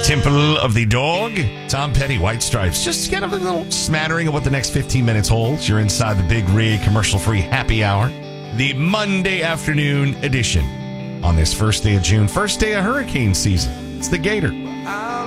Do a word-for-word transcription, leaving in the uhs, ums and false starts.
Temple of the Dog. Tom Petty, White Stripes. Just kind of a little smattering of what the next fifteen minutes holds. You're inside the Big Rig commercial-free happy hour. The Monday afternoon edition on this first day of June. First day of hurricane season. It's the Gator.